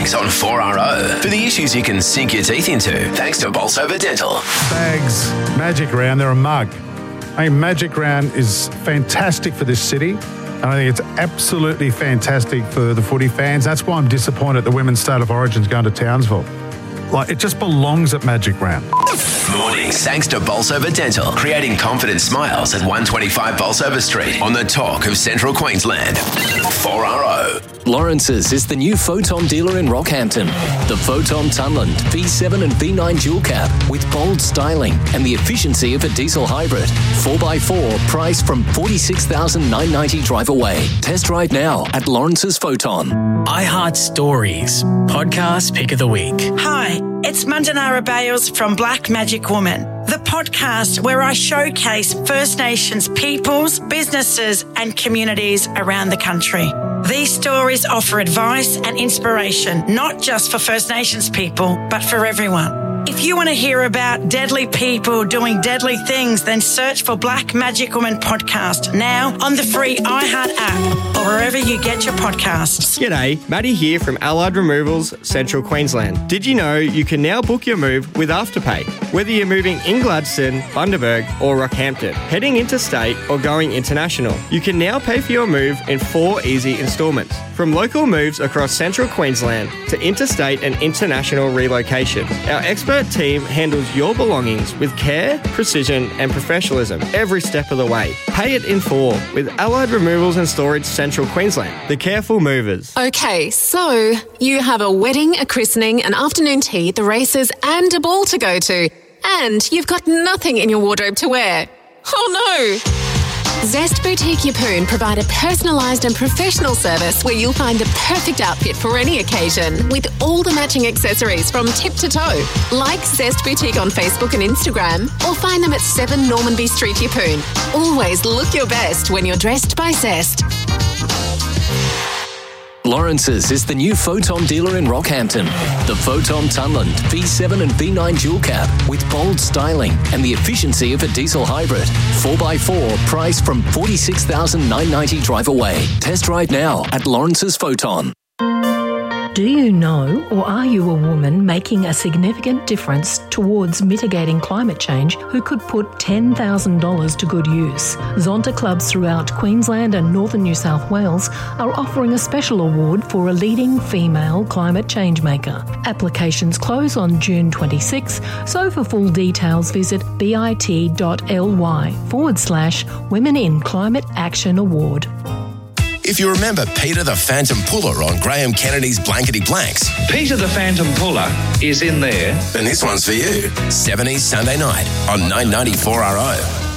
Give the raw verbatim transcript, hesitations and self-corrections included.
Spags on four R O for the issues you can sink your teeth into, thanks to Bolsover Dental. Spags Magic Round, they're a mug. I think Magic Round is fantastic for this city, and I think it's absolutely fantastic for the footy fans. That's why I'm disappointed the Women's State of Origin's going to Townsville. Like, it just belongs at Magic Round. Mornings thanks to Bolsover Dental, creating confident smiles at one twenty-five Bolsover Street on the talk of Central Queensland. four R O. Lawrence's is the new Photon dealer in Rockhampton. The Photon Tunland V seven and V nine dual cab with bold styling and the efficiency of a diesel hybrid. four by four, priced from forty-six thousand nine hundred ninety dollars drive away. Test drive now at Lawrence's Photon. iHeart Stories, podcast pick of the week. Hi, it's Mandanara Bales from Black Magic Woman, the podcast where I showcase First Nations peoples, businesses and communities around the country. These stories offer advice and inspiration, not just for First Nations people, but for everyone. If you want to hear about deadly people doing deadly things, then search for Black Magic Woman podcast now on the free iHeart app or wherever you get your podcasts. G'day, Matty here from Allied Removals, Central Queensland. Did you know you can now book your move with Afterpay? Whether you're moving in Gladstone, Bundaberg or Rockhampton, heading interstate or going international, you can now pay for your move in four easy instalments. From local moves across Central Queensland to interstate and international relocation, our expert team handles your belongings with care, precision and professionalism every step of the way. Pay it in full with Allied Removals and Storage Central Queensland, the careful movers. Okay, so you have a wedding, a christening, an afternoon tea, the races and a ball to go to. And you've got nothing in your wardrobe to wear. Oh no! Zest Boutique Yeppoon provide a personalised and professional service where you'll find the perfect outfit for any occasion with all the matching accessories from tip to toe. Like Zest Boutique on Facebook and Instagram or find them at seven Normanby Street, Yeppoon. Always look your best when you're dressed by Zest. Lawrence's is the new Photon dealer in Rockhampton. The Photon Tunland V seven and V nine dual cab with bold styling and the efficiency of a diesel hybrid. four by four, priced from forty-six thousand nine hundred ninety dollars drive away. Test drive now at Lawrence's Photon. Do you know, or are you a woman making a significant difference towards mitigating climate change who could put ten thousand dollars to good use? Zonta clubs throughout Queensland and northern New South Wales are offering a special award for a leading female climate change maker. Applications close on June twenty-sixth, so for full details visit bit.ly forward slash Women in Climate Action Award. If you remember Peter the Phantom Puller on Graham Kennedy's Blankety Blanks, Peter the Phantom Puller is in there. then this one's for you. seventies Sunday night on nine ninety-four R O.